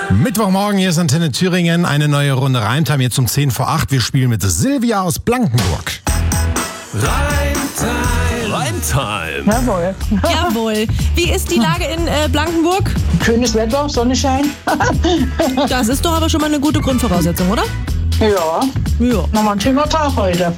Mittwochmorgen, hier ist Antenne Thüringen, eine neue Runde Reimtime, jetzt um 10 vor 8. Wir spielen mit Silvia aus Blankenburg. Reimtime. Jawohl. Jawohl. Wie ist die Lage in Blankenburg? Schönes Wetter, Sonnenschein. Das ist doch aber schon mal eine gute Grundvoraussetzung, oder? Ja, Ja. nochmal ein schöner Tag heute.